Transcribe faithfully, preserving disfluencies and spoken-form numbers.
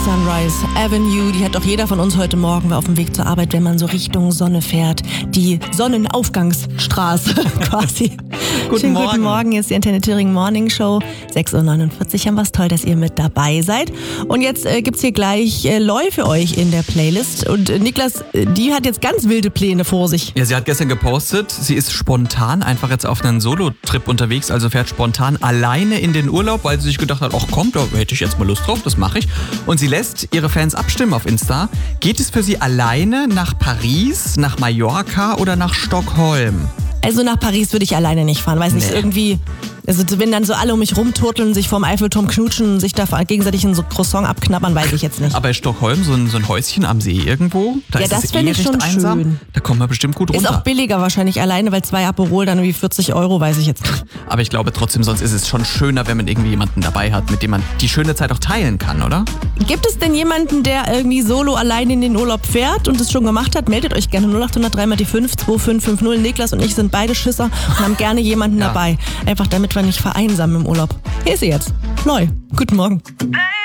Sunrise Avenue, die hat doch jeder von uns heute Morgen auf dem Weg zur Arbeit, wenn man so Richtung Sonne fährt. Die Sonnenaufgangsstraße quasi. Guten Schönen Morgen. Guten Morgen, hier ist die Antenne Thüringen Morning Show. sechs Uhr neunundvierzig, haben was toll, dass ihr mit dabei seid. Und jetzt äh, gibt's hier gleich äh, Loi für euch in der Playlist. Und äh, Niklas, äh, die hat jetzt ganz wilde Pläne vor sich. Ja, sie hat gestern gepostet, sie ist spontan einfach jetzt auf einen Solo-Trip unterwegs, also fährt spontan alleine in den Urlaub, weil sie sich gedacht hat, ach komm, da hätte ich jetzt mal Lust drauf, das mache ich. Und sie lässt ihre Fans abstimmen auf Insta. Geht es für sie alleine nach Paris, nach Mallorca oder nach Stockholm? Also nach Paris würde ich alleine nicht fahren, weiß nicht, Nee. irgendwie, also wenn dann so alle um mich rumturteln, sich vorm Eiffelturm knutschen und sich da gegenseitig ein so Croissant abknabbern, weiß ich jetzt nicht. Aber in Stockholm, so ein, so ein Häuschen am See irgendwo, da Ja, ist das es fänd eh ich recht schon einsam. schön. Da kommt man bestimmt gut Ist runter. auch billiger wahrscheinlich alleine, weil zwei Aperol dann irgendwie vierzig Euro, weiß ich jetzt nicht. Aber ich glaube trotzdem, sonst ist es schon schöner, wenn man irgendwie jemanden dabei hat, mit dem man die schöne Zeit auch teilen kann, oder? Gibt es denn jemanden, der irgendwie solo allein in den Urlaub fährt und es schon gemacht hat? Meldet euch gerne null acht null null drei mal die fünf zwei fünf fünf null. Niklas und ich sind beide Schisser und haben gerne jemanden Ja. dabei. Einfach damit wir nicht vereinsamen im Urlaub. Hier ist sie jetzt. Loi. Guten Morgen. Baby.